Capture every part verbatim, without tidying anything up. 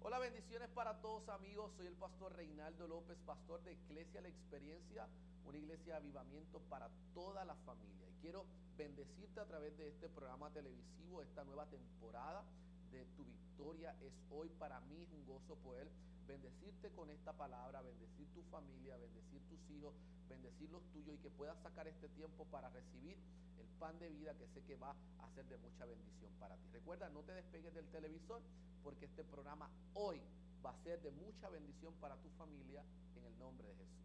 Hola, bendiciones para todos, amigos. Soy el pastor Reinaldo López, pastor de Iglesia La Experiencia, una iglesia de avivamiento para toda la familia. Y quiero bendecirte a través de este programa televisivo, esta nueva temporada de Tu Victoria es Hoy. Para mí es un gozo poder bendecirte con esta palabra, bendecir tu familia, bendecir tus hijos, bendecir los tuyos, y que puedas sacar este tiempo para recibir el pan de vida que sé que va a ser de mucha bendición para ti. Recuerda, no te despegues del televisor, porque este programa hoy va a ser de mucha bendición para tu familia, en el nombre de Jesús.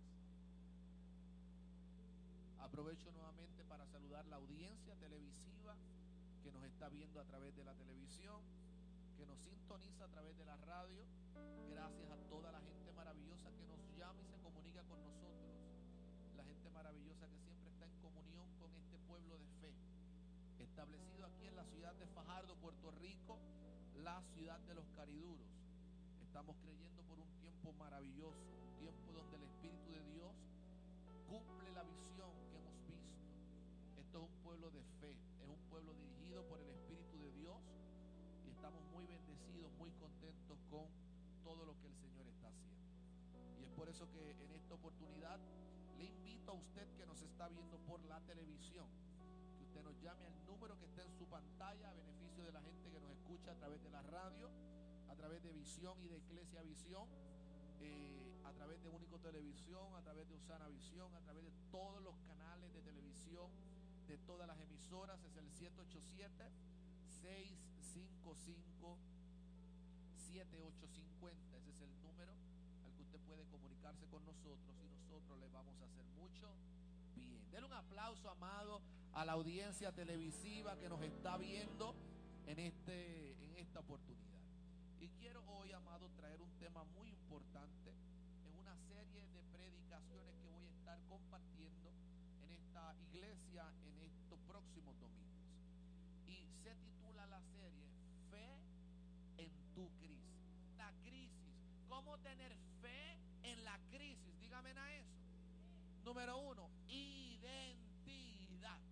Aprovecho nuevamente para saludar la audiencia televisiva que nos está viendo a través de la televisión, que nos sintoniza a través de la radio. Gracias a toda la gente maravillosa que nos llama y se comunica con nosotros. La gente maravillosa que siempre está en comunión con este pueblo de fe, establecido aquí en la ciudad de Fajardo, Puerto Rico, la ciudad de los cariduros. Estamos creyendo por un tiempo maravilloso, un tiempo donde el Espíritu de Dios cumple la visión que hemos visto. Esto es un pueblo de fe, es un pueblo dirigido por el Espíritu de Dios, y estamos muy bendecidos, muy contentos con todo lo que el Señor está haciendo. Y es por eso que en esta oportunidad le invito a usted que nos está viendo por la televisión, que usted nos llame al número que está en su pantalla, a beneficio de la gente que nos escucha a través de la radio, a través de Visión y de Iglesia Visión, eh, a través de Único Televisión, a través de Usana Visión, a través de todos los canales de televisión, de todas las emisoras. Es el siete ocho siete, seis cinco cinco, siete ocho cinco cero. Ese es el número al que usted puede comunicarse con nosotros, y nosotros le vamos a hacer mucho bien. Denle un aplauso, amado, a la audiencia televisiva que nos está viendo en, este, en esta oportunidad. Y quiero hoy, amado, traer un tema muy importante en una serie de predicaciones que voy a estar compartiendo en esta iglesia en estos próximos domingos. Y se titula la serie Fe en tu crisis. La crisis. ¿Cómo tener fe en la crisis? Dígame a eso. Número uno, identidad.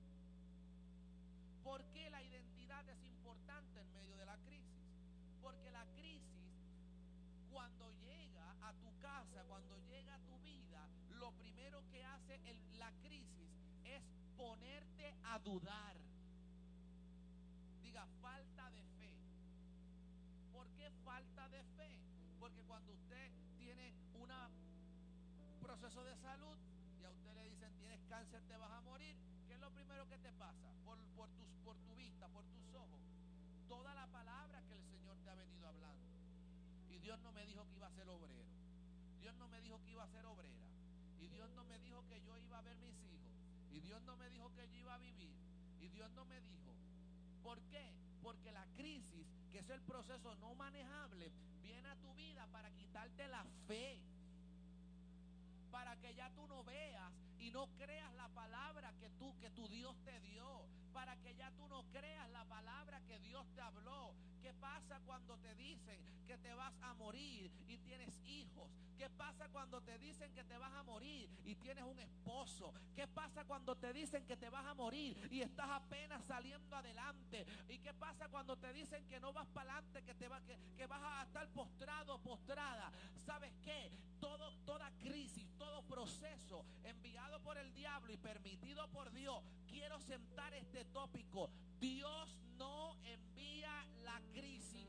¿Por qué la identidad es importante en medio de la crisis? Porque la crisis, cuando llega a tu casa, cuando llega a tu vida, lo primero que hace el, la crisis es ponerte a dudar. Diga, falta de fe. ¿Por qué falta de fe? Porque cuando usted tiene un proceso de salud y a usted le dicen tienes cáncer, te vas a morir, ¿qué es lo primero que te pasa? Por, por, tus, por tu vista, por tus ojos, toda la palabra que el Señor te ha venido hablando. Y Dios no me dijo que iba a ser obrero, Dios no me dijo que iba a ser obrera, y Dios no me dijo que yo iba a ver mis hijos, y Dios no me dijo que yo iba a vivir, y Dios no me dijo. ¿Por qué? Porque la crisis, que es el proceso no manejable, viene a tu vida para quitarte la fe, para que ya tú no veas y no creas la palabra que tú, que tu Dios te dio, para que ya tú no creas la palabra que Dios te habló. ¿Qué pasa cuando te dicen que te vas a morir y tienes hijos? ¿Qué pasa cuando te dicen que te vas a morir y tienes un esposo? ¿Qué pasa cuando te dicen que te vas a morir y estás apenas saliendo adelante? ¿Y qué pasa cuando te dicen que no vas para adelante, que, te va, que, que vas a estar postrado o postrada? ¿Sabes qué? Todo, toda crisis, todo proceso enviado por el diablo y permitido por Dios, quiero sentar este tópico: Dios no envía la crisis.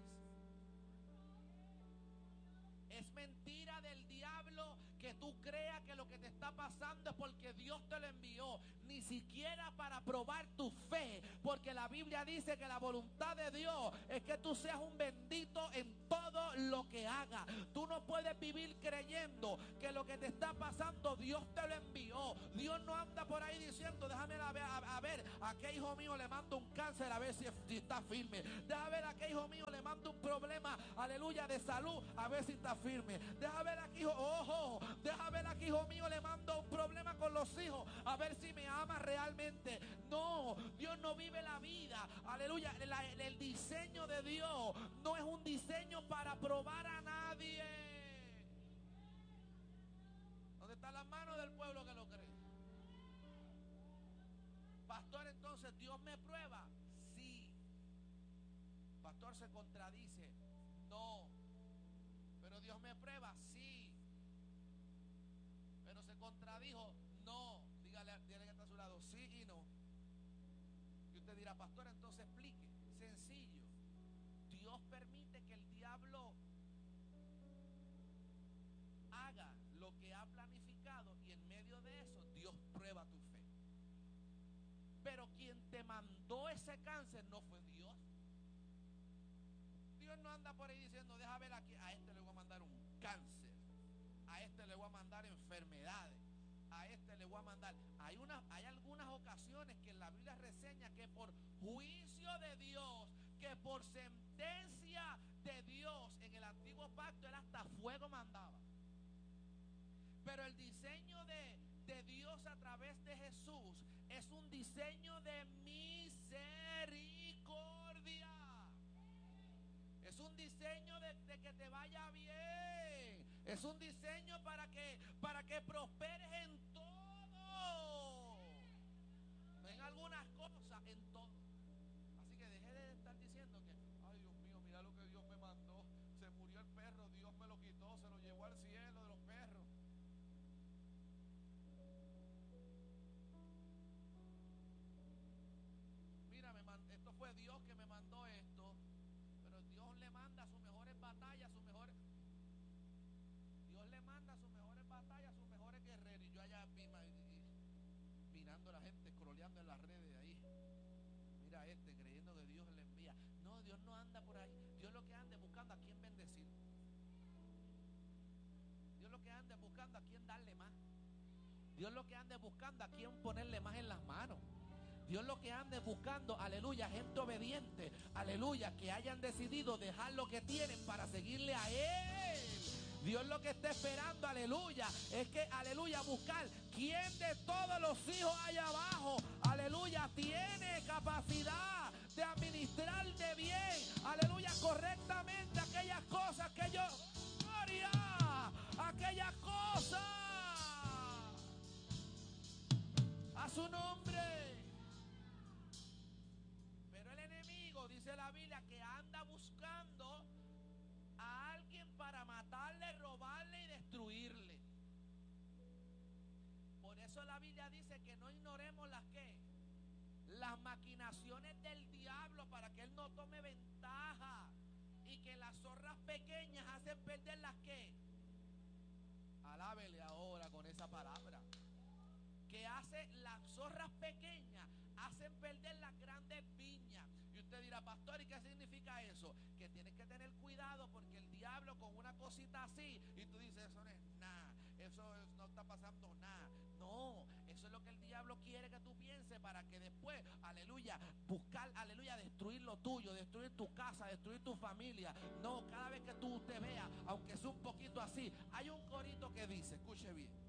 Es mentira del diablo que tú creas que lo que te está pasando es porque Dios te lo envió, ni siquiera para probar tu fe, porque la Biblia dice que la voluntad de Dios es que tú seas un bendito en todo lo que hagas. Tú no puedes vivir creyendo que lo que te está pasando Dios te lo envió. Dios no anda por ahí diciendo déjame a ver, a, a ver a qué hijo mío le mando un cáncer, a ver si, si está firme. Déjame ver a qué hijo mío le mando un problema, aleluya, de salud, a ver si está firme. Deja ver aquí, ojo, deja ver aquí, hijo mío, le mando un problema con los hijos, a ver si me ama realmente. No, Dios no vive la vida, aleluya. La, el diseño de Dios no es un diseño para probar a nadie. ¿Dónde están las manos del pueblo que lo cree? Pastor, entonces Dios me prueba. Sí. Pastor, se contradice. No. Pero Dios me prueba, sí. Pero se contradijo, no. Dígale, dígale que está a su lado, sí y no. Y usted dirá, pastor, entonces explique. Sencillo. Dios permite que el diablo haga lo que ha planificado y en medio de eso Dios prueba tu fe. Pero quien te mandó ese cáncer no fue Dios. Dios no anda por ahí diciendo, deja ver aquí, a este le voy a mandar un cáncer, a este le voy a mandar enfermedades, a este le voy a mandar. Hay, una, hay algunas ocasiones que en la Biblia reseña que por juicio de Dios, que por sentencia de Dios, en el antiguo pacto él hasta fuego mandaba. Pero el diseño de, de Dios a través de Jesús es un diseño de misericordia. Es un diseño de, de que te vaya bien. Es un diseño para que, para que prosperes en todo. No en algunas cosas, en todo. Así que deje de estar diciendo que, ay Dios mío, mira lo que Dios me mandó. Se murió el perro, Dios me lo quitó, se lo llevó al cielo de los perros. Mira, me mand- esto fue Dios que me mandó esto. Pero Dios le manda sus mejores batallas, sus mejores. Dios le manda sus mejores batallas, sus mejores guerreros. Y yo allá mirando a la gente, scrolleando en las redes ahí. Mira este, creyendo que Dios le envía. No, Dios no anda por ahí. Dios lo que anda es buscando a quién bendecir. Dios lo que anda es buscando a quién darle más. Dios lo que anda es buscando a quién ponerle más en las manos. Dios lo que anda es buscando, aleluya, gente obediente, aleluya, que hayan decidido dejar lo que tienen para seguirle a Él. Dios lo que está esperando, aleluya, es que, aleluya, buscar quién de todos los hijos allá abajo, aleluya, tiene capacidad de administrar de bien, aleluya, correctamente aquellas cosas que yo, gloria, aquellas cosas, a su nombre. Dice la Biblia que anda buscando a alguien para matarle, robarle y destruirle. Por eso la Biblia dice que no ignoremos las que las maquinaciones del diablo para que él no tome ventaja y que las zorras pequeñas hacen perder las que. Alábele ahora con esa palabra. Que hace las zorras pequeñas hacen perder las grandes viñas. Y usted dirá, pastor, ¿y qué significa eso? Que tienes que tener cuidado porque el diablo con una cosita así, y tú dices, eso no es nada, eso es, no está pasando nada. No, eso es lo que el diablo quiere que tú pienses para que después, aleluya, buscar, aleluya, destruir lo tuyo, destruir tu casa, destruir tu familia. No, cada vez que tú te veas, aunque sea un poquito así, hay un corito que dice, escuche bien.